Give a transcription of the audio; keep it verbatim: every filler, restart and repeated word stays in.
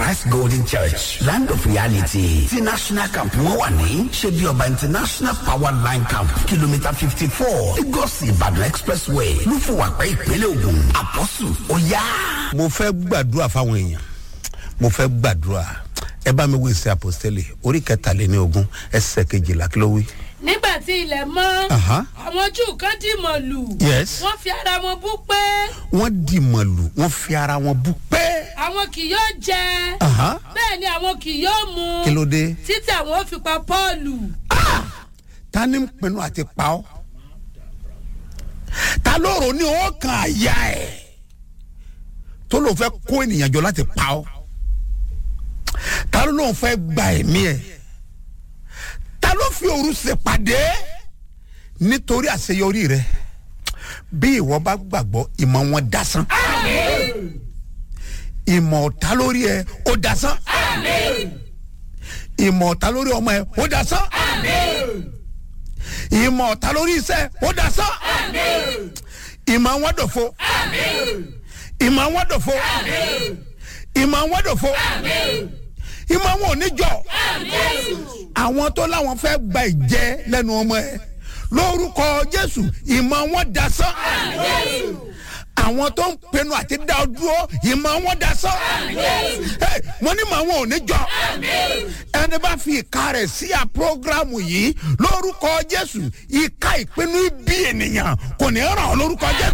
Christ Golden Church, Land of Reality, ti National Camp wọ́n wà ní Ṣebí Ọba International Power Line Camp, Kilometer fifty-four, Lagos Ibadan Expressway, Lúfùwàpẹ́ ìpínlẹ̀ Ògùn. Apostle, ó yá. Mo fẹ́ gbàdúrà fáwọn èèyàn. Mo fẹ́ gbàdúrà. Ẹ bá mi wí sí apostoli orí kẹtàléní ogún ẹsẹ̀ kejìlá kí ló wí. Nígbà tí ilẹ̀ mọ́, àwọn Júù kan dì mọ̀lù. Yes. Wọ́n fi ara wọn bú pé. Wọ́n dì mọ̀lù, wọ́n fi ara wọn bú pé. Àwọn kì yóò jẹ. Bẹ́ẹ̀ ni àwọn kì yóò mu. Kí ló dé? Títí àwọn ó fi pa Pọ́ọ̀lù. Ta ni ń pinnu àti pa ọ́? Ta ló rò ní ọkàn àyà ẹ̀ tó ló fẹ́ kó ènìyàn jọ láti pa ọ́? Ta ló lóun fẹ́ gba ẹ̀mí ẹ̀? Ta ló fi òru ṣèpàdé nítorí àṣeyọrí rẹ̀? Bí ìwọ bá gbàgbọ́ ìmọ̀ wọn dasán. Ìmọ̀ ọ̀tá lórí ẹ ó dasán. Ìmọ̀ ọ̀tá lórí ọmọ ẹ ó dasán. Ìmọ̀ ọ̀tá lórí iṣẹ́ ó dasán. Ìmọ̀ wọn dòfo. Ìmọ̀ wọn dòfo. Ìmọ̀ wọn dòfo. Ìmọ̀ wọn ò ní jọ. Àwọn tó láwọn fẹ́ gba ìjẹ lẹ́nu ọmọ ẹ lórúkọ Jésù ìmọ̀ wọn dasán. Àwọn tó ń pinnu àti dá ọ dúró ìmọ̀ wọn dasán. Mo ní màá wọn ò ní jọ. Ẹni bá fi ìka rẹ̀ sí à prógrámù yìí lórúkọ Jésù ìka ìpinnu ibi ènìyàn kò ní ràn ọ́ lórúkọ Jésù.